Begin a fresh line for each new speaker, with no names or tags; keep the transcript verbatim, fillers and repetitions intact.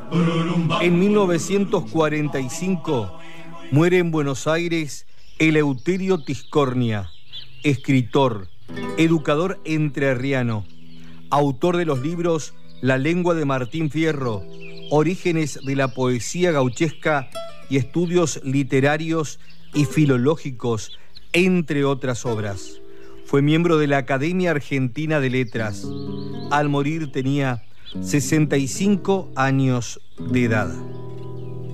En mil novecientos cuarenta y cinco muere en Buenos Aires Eleuterio Tiscornia, escritor, educador entrerriano, autor de los libros La lengua de Martín Fierro, Orígenes de la poesía gauchesca y estudios literarios y filológicos, entre otras obras. Fue miembro de la Academia Argentina de Letras. Al morir tenía sesenta y cinco años de edad.